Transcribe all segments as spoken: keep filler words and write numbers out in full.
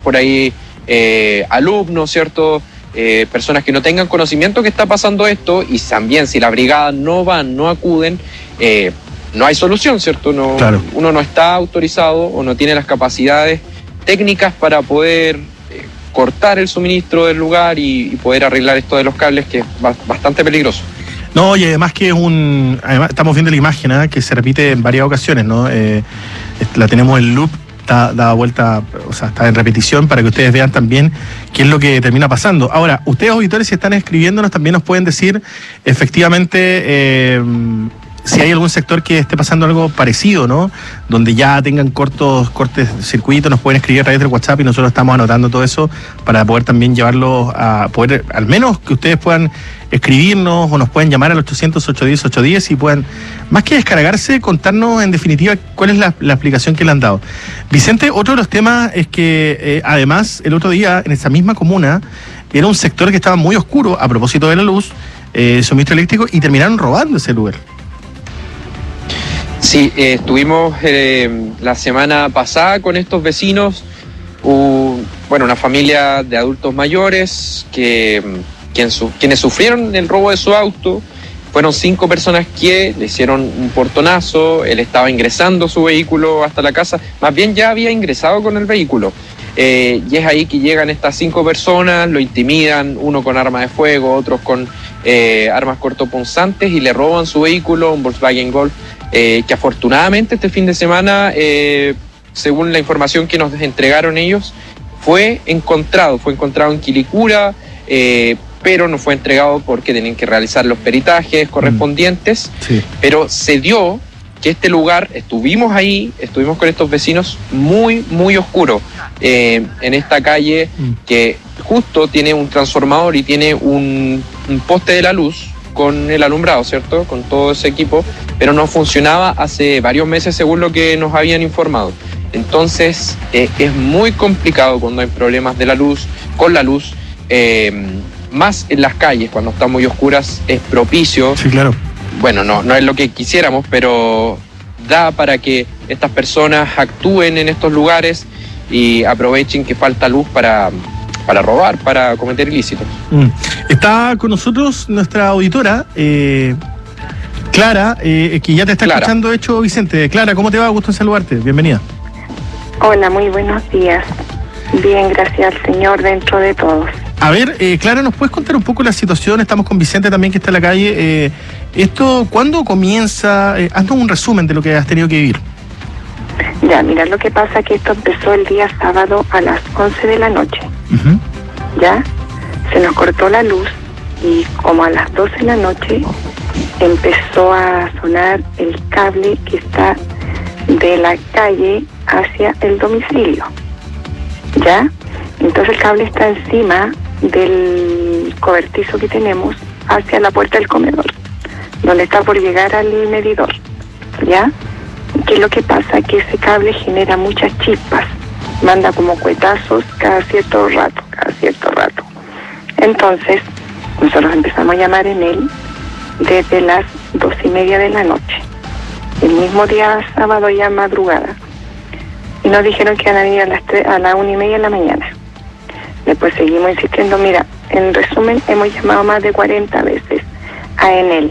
por ahí eh, alumnos, ¿cierto? Eh, personas que no tengan conocimiento que está pasando esto, y también si la brigada no van, no acuden, eh, no hay solución, ¿cierto? No, claro. Uno no está autorizado o no tiene las capacidades técnicas para poder eh, cortar el suministro del lugar y, y poder arreglar esto de los cables, que es bastante peligroso. No, y además que es un... Además, estamos viendo la imagen, ¿eh? Que se repite en varias ocasiones, ¿no? Eh, la tenemos en loop, está dada vuelta, o sea, está en repetición para que ustedes vean también qué es lo que termina pasando. Ahora, ustedes, auditores, si están escribiéndonos, también nos pueden decir efectivamente eh, si hay algún sector que esté pasando algo parecido, ¿no? Donde ya tengan cortos cortes de circuito, nos pueden escribir a través del WhatsApp y nosotros estamos anotando todo eso para poder también llevarlo a poder, al menos que ustedes puedan escribirnos o nos pueden llamar al ochocientos, ochocientos diez, ochocientos diez y puedan, más que descargarse, contarnos en definitiva cuál es la, la explicación que le han dado. Vicente, otro de los temas es que eh, además el otro día en esa misma comuna era un sector que estaba muy oscuro a propósito de la luz, eh, suministro eléctrico, y terminaron robando ese lugar. Sí, eh, estuvimos eh, la semana pasada con estos vecinos, uh, bueno, una familia de adultos mayores que, quien su, quienes sufrieron el robo de su auto. Fueron cinco personas que le hicieron un portonazo, él estaba ingresando su vehículo hasta la casa, más bien ya había ingresado con el vehículo. Eh, y es ahí que llegan estas cinco personas, lo intimidan, uno con arma de fuego, otros con eh, armas cortopunzantes, y le roban su vehículo, un Volkswagen Golf, eh, que afortunadamente este fin de semana, eh, según la información que nos entregaron ellos, fue encontrado, fue encontrado en Quilicura, eh, pero no fue entregado porque tenían que realizar los peritajes correspondientes, sí. Pero se dio que este lugar, estuvimos ahí, estuvimos con estos vecinos, muy, muy oscuro, eh, en esta calle que justo tiene un transformador y tiene un, un poste de la luz con el alumbrado, ¿cierto? Con todo ese equipo, pero no funcionaba hace varios meses según lo que nos habían informado. Entonces, eh, es muy complicado cuando hay problemas de la luz, con la luz, eh, más en las calles, cuando están muy oscuras, es propicio. Sí, claro. Bueno, no, no es lo que quisiéramos, pero da para que estas personas actúen en estos lugares y aprovechen que falta luz para, para robar, para cometer ilícitos. Mm. Está con nosotros nuestra auditora, eh, Clara, eh, que ya te está Clara. escuchando, hecho, Vicente. Clara, ¿cómo te va? Gusto en saludarte. Bienvenida. Hola, muy buenos días. Bien, gracias al Señor, dentro de todos. A ver, eh, Clara, ¿nos puedes contar un poco la situación? Estamos con Vicente también, que está en la calle. Eh, ¿Esto cuándo comienza? Eh, haznos un resumen de lo que has tenido que vivir. Ya, mira, lo que pasa es que esto empezó el día sábado a las once de la noche. Uh-huh. Ya, se nos cortó la luz y como a las doce de la noche empezó a sonar el cable que está de la calle hacia el domicilio. ¿Ya? Entonces el cable está encima del cobertizo que tenemos hacia la puerta del comedor, donde está por llegar al medidor. ¿Ya? ¿Qué es lo que pasa? Que ese cable genera muchas chispas, manda como cuetazos cada cierto rato, cada cierto rato. Entonces, nosotros empezamos a llamar en él desde las dos y media de la noche, el mismo día sábado ya madrugada, y nos dijeron que iban a venir a las tres, a la una y media de la mañana. Después seguimos insistiendo. Mira, en resumen, hemos llamado más de cuarenta veces a Enel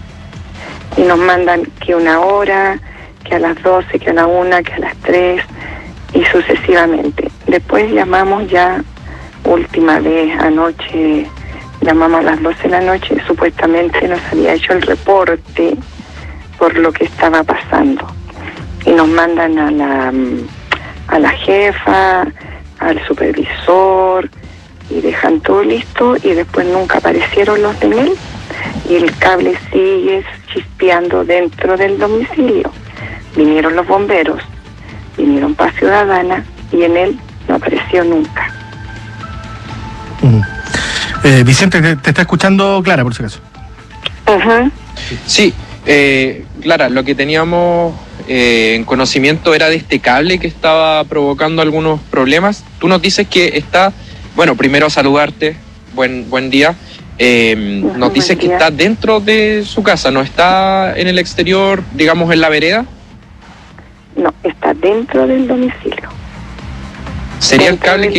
y nos mandan que una hora, que a las doce, que a la una, que a las tres, y sucesivamente. Después llamamos ya, última vez anoche, llamamos a las doce de la noche, supuestamente nos había hecho el reporte por lo que estaba pasando, y nos mandan a la a la jefa, al supervisor, y dejan todo listo, y después nunca aparecieron los de Enel, y el cable sigue chispeando dentro del domicilio. Vinieron los bomberos, vinieron Paz Ciudadana, y Enel no apareció nunca. Uh-huh. eh, Vicente, te, te está escuchando Clara, por si acaso. Uh-huh. Sí, eh, Clara, lo que teníamos eh, en conocimiento era de este cable que estaba provocando algunos problemas. Tú nos dices que está, bueno, primero saludarte, buen buen día. Eh, uh-huh, nos dices que día. Está dentro de su casa, no está en el exterior, digamos en la vereda. No, está dentro del domicilio. Sería dentro el cable que